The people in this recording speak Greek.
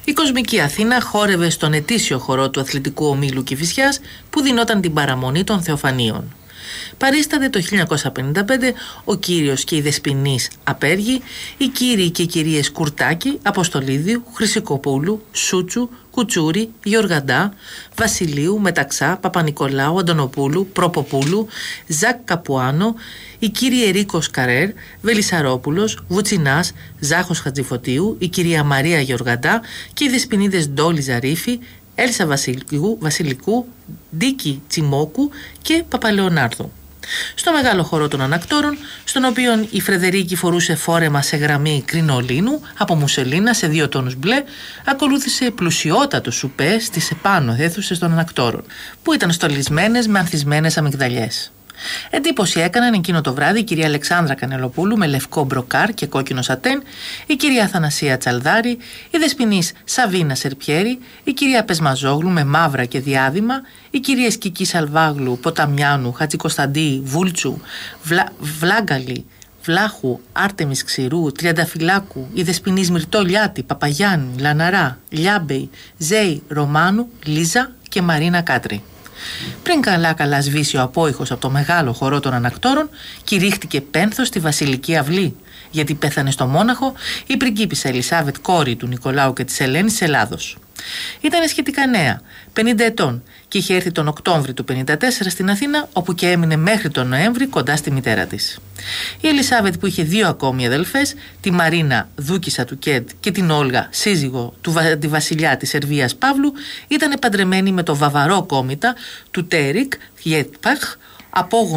Η Κοσμική Αθήνα χόρευε στον ετήσιο χορό του Αθλητικού Ομίλου Κηφισιάς που δινόταν την παραμονή των Θεοφανίων. Παρίσταται το 1955 ο κύριος και η δεσποινής Απέργη, οι κύριοι και οι κυρίες Κουρτάκη, Αποστολίδιου, Χρυσικοπούλου, Σούτσου, Κουτσούρη, Γιοργαντά, Βασιλείου, Μεταξά, Παπανικολάου, Αντωνοπούλου, Προποπούλου, Ζακ Καπουάνο, η κύριοι Ερίκος Καρέρ, Βελισσαρόπουλος, Βουτσινάς, Ζάχος Χατζηφωτίου, η κυρία Μαρία Γιοργαντά και οι δεσποινίδες Ντόλη Ζαρίφη, Έλσα Βασιλικού, Ντίκη Τσιμόκου και Παπαλεωνάρδου. Στο μεγάλο χορό των ανακτόρων, στον οποίο η Φρεδερίκη φορούσε φόρεμα σε γραμμή κρινολίνου από μουσελίνα σε 2 τόνους μπλε, ακολούθησε πλουσιότατο σουπέ στις επάνω αίθουσες των ανακτόρων, που ήταν στολισμένες με ανθισμένες αμυγδαλιές. Εντύπωση έκαναν εκείνο το βράδυ η κυρία Αλεξάνδρα Κανελοπούλου με λευκό μπροκάρ και κόκκινο σατέν, η κυρία Αθανασία Τσαλδάρη, η δεσποινής Σαβίνα Σερπιέρη, η κυρία Πεσμαζόγλου με μαύρα και διάδημα, οι κυρίες Κική Σαλβάγλου, Ποταμιάνου, Χατζικοσταντή, Βούλτσου, Βλάγκαλη, Βλάχου, Άρτεμις Ξηρού, Τριανταφυλάκου, η δεσποινής Μυρτώ Λιάτη, Παπαγιάννη, Λαναρά, Λιάμπεϊ, Ζέη, Ρωμάνου, Λίζα και Μαρίνα Κάτρη. Πριν καλά σβήσει ο απόϊχος από το μεγάλο χορό των ανακτόρων, κηρύχτηκε πένθος στη Βασιλική Αυλή, γιατί πέθανε στο Μόναχο η πριγκίπισσα Ελισάβετ, κόρη του Νικολάου και της Ελένης Ελλάδος. Ήταν σχετικά νέα, 50 ετών, και είχε έρθει τον Οκτώβρη του 1954 στην Αθήνα, όπου και έμεινε μέχρι τον Νοέμβρη κοντά στη μητέρα της. Η Ελισάβετ, που είχε 2 ακόμη αδελφές, τη Μαρίνα, δούκισσα του Κέντ, και την Όλγα, σύζυγο του αντιβασιλιά της Σερβίας Παύλου, ήταν παντρεμένη με το βαβαρό κόμητα του Τέρικ Γετπαχ, απόγονο